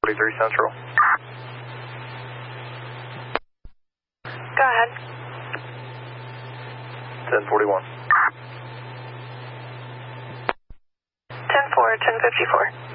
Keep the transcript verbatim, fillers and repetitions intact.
forty-three Central. Go ahead. ten forty-one. ten four, ten fifty-four.